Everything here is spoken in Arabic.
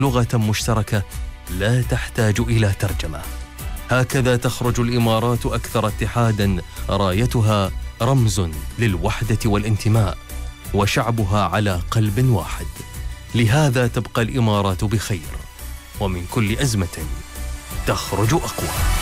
لغة مشتركة لا تحتاج إلى ترجمة. هكذا تخرج الإمارات أكثر اتحاداً، رايتها رمز للوحدة والانتماء، وشعبها على قلب واحد. لهذا تبقى الإمارات بخير، ومن كل أزمة تخرج أقوى.